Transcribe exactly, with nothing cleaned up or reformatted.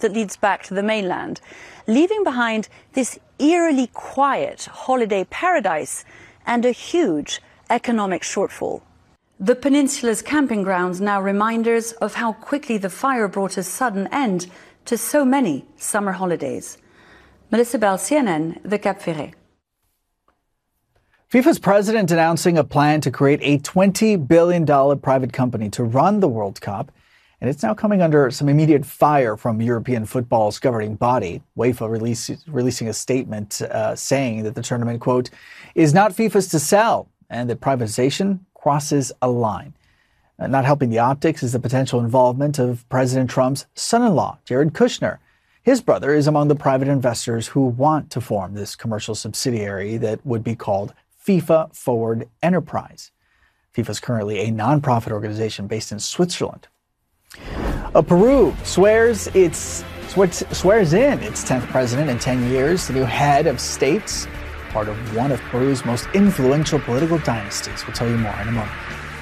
that leads back to the mainland, leaving behind this eerily quiet holiday paradise and a huge economic shortfall. The peninsula's camping grounds now reminders of how quickly the fire brought a sudden end to so many summer holidays. Melissa Bell, C N N, the Cap Ferret. FIFA's president announcing a plan to create a twenty billion dollars private company to run the World Cup. And it's now coming under some immediate fire from European football's governing body. UEFA release, releasing a statement uh, saying that the tournament, quote, is not FIFA's to sell and that privatization crosses a line. Uh, not helping the optics is the potential involvement of President Trump's son-in-law, Jared Kushner. His brother is among the private investors who want to form this commercial subsidiary that would be called FIFA Forward Enterprise. FIFA is currently a nonprofit organization based in Switzerland. Uh, Peru swears its swears in its tenth president in ten years, the new head of state, part of one of Peru's most influential political dynasties. We'll tell you more in a moment.